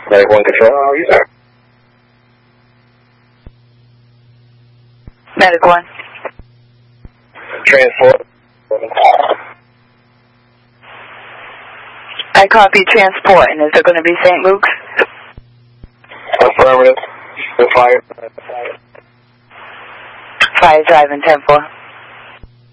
Medic 1 Control, how are you, sir? Medic 1. Transport. I copy transport, and is it going to be St. Luke's? Affirmative. The fire. Fire driving 10-4.